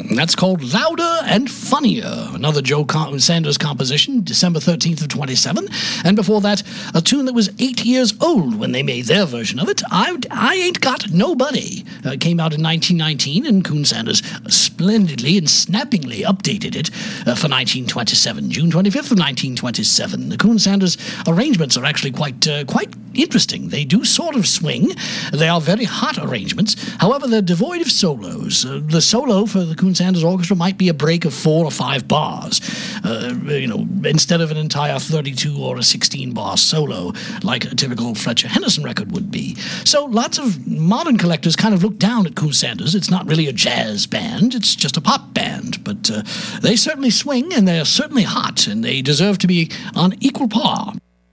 That's called Louder and Funnier, another Joe Sanders composition, December 13th of 27. And before that, a tune that was 8 years old when they made their version of it, I Ain't Got Nobody. Came out in 1919, and Coon Sanders splendidly and snappingly updated it for 1927, June 25th of 1927. The Coon Sanders arrangements are actually quite interesting. They do sort of swing. They are very hot arrangements. However, they're devoid of solos. The solo for the Coon Sanders Orchestra might be a break of 4 or 5 bars, instead of an entire 32 or a 16-bar solo like a typical Fletcher Henderson record would be. So lots of modern collectors kind of look down at Coon Sanders. It's not really a jazz band. It's just a pop band. But they certainly swing, and they're certainly hot, and they deserve to be on equal par.